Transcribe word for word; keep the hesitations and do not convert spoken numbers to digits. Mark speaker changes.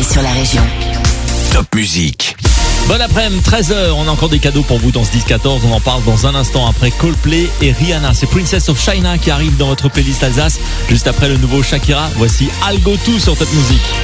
Speaker 1: sur la région.
Speaker 2: Top Musique.
Speaker 3: Bon après-midi, treize heures, on a encore des cadeaux pour vous dans ce dix quatorze, on en parle dans un instant après Coldplay et Rihanna. C'est Princess of China qui arrive dans votre playlist Alsace, juste après le nouveau Shakira. Voici I'll Go To sur Top Musique.